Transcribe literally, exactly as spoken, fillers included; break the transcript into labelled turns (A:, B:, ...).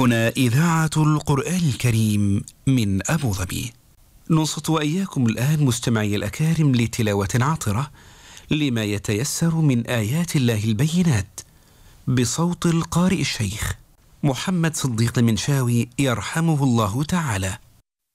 A: هنا إذاعة القرآن الكريم من أبو ظبي. ننصت وإياكم الآن مستمعي الأكارم لتلاوة عطرة لما يتيسر من آيات الله البينات بصوت القارئ الشيخ محمد صديق المنشاوي يرحمه الله تعالى.